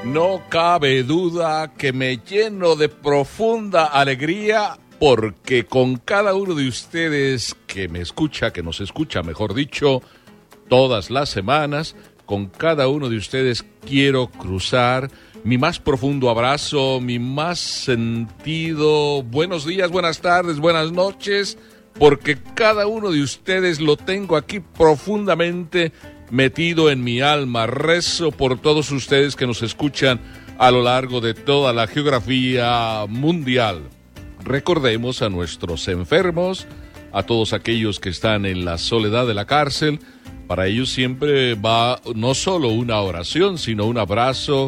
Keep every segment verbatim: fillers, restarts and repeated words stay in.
No cabe duda que me lleno de profunda alegría porque con cada uno de ustedes que me escucha, que nos escucha, mejor dicho, todas las semanas, con cada uno de ustedes quiero cruzar mi más profundo abrazo, mi más sentido buenos días, buenas tardes, buenas noches, porque cada uno de ustedes lo tengo aquí profundamente metido en mi alma. Rezo por todos ustedes que nos escuchan a lo largo de toda la geografía mundial. Recordemos a nuestros enfermos, a todos aquellos que están en la soledad de la cárcel. Para ellos siempre va no solo una oración, sino un abrazo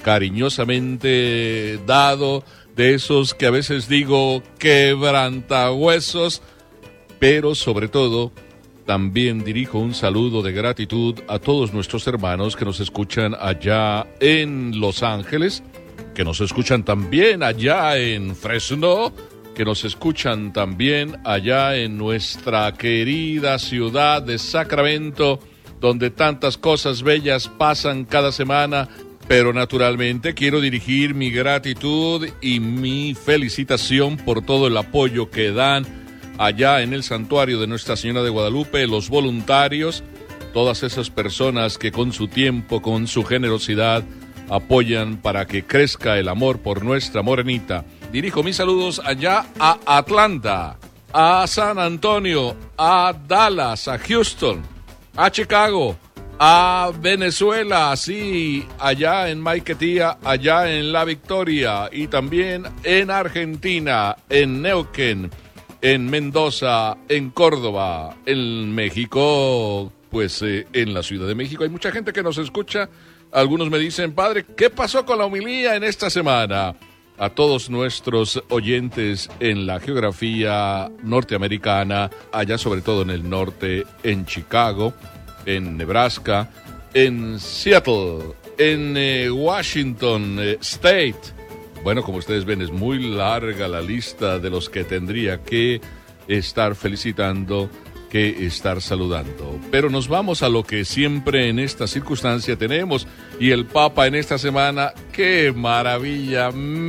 cariñosamente dado, de esos que a veces digo quebrantahuesos, pero sobre todo también dirijo un saludo de gratitud a todos nuestros hermanos que nos escuchan allá en Los Ángeles, que nos escuchan también allá en Fresno, que nos escuchan también allá en nuestra querida ciudad de Sacramento, donde tantas cosas bellas pasan cada semana. Pero naturalmente quiero dirigir mi gratitud y mi felicitación por todo el apoyo que dan allá en el santuario de Nuestra Señora de Guadalupe, los voluntarios, todas esas personas que con su tiempo, con su generosidad, apoyan para que crezca el amor por nuestra morenita. Dirijo mis saludos allá a Atlanta, a San Antonio, a Dallas, a Houston, a Chicago, a Venezuela, sí, allá en Maiquetía, allá en La Victoria, y también en Argentina, en Neuquén, en Mendoza, en Córdoba, en México, pues eh, en la Ciudad de México. Hay mucha gente que nos escucha. Algunos me dicen, padre, ¿qué pasó con la homilía en esta semana? A todos nuestros oyentes en la geografía norteamericana, allá sobre todo en el norte, en Chicago, en Nebraska, en Seattle, en eh, Washington eh, State. Bueno, como ustedes ven, es muy larga la lista de los que tendría que estar felicitando, que estar saludando. Pero nos vamos a lo que siempre en esta circunstancia tenemos. Y el Papa en esta semana, ¡qué maravilla!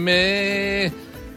Me,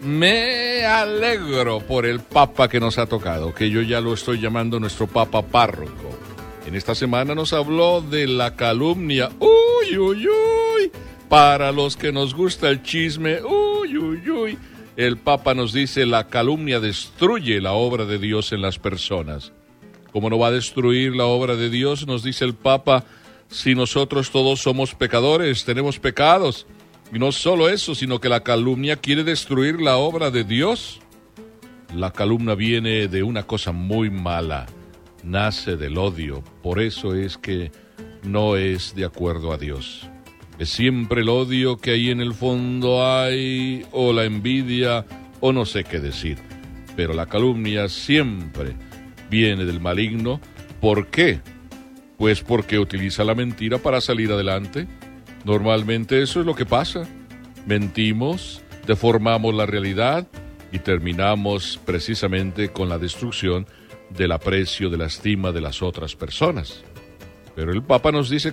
me alegro por el Papa que nos ha tocado, que yo ya lo estoy llamando nuestro Papa párroco. En esta semana nos habló de la calumnia. ¡Uy, uy, uy! Para los que nos gusta el chisme, ¡uy, uy, uy! El Papa nos dice, la calumnia destruye la obra de Dios en las personas. ¿Cómo no va a destruir la obra de Dios? Nos dice el Papa, si nosotros todos somos pecadores, tenemos pecados. Y no solo eso, sino que la calumnia quiere destruir la obra de Dios. La calumnia viene de una cosa muy mala. Nace del odio, por eso es que no es de acuerdo a Dios. Es siempre el odio que ahí en el fondo hay, o la envidia, o no sé qué decir. Pero la calumnia siempre viene del maligno. ¿Por qué? Pues porque utiliza la mentira para salir adelante. Normalmente eso es lo que pasa. Mentimos, deformamos la realidad y terminamos precisamente con la destrucción del aprecio, de la estima de las otras personas. Pero el Papa nos dice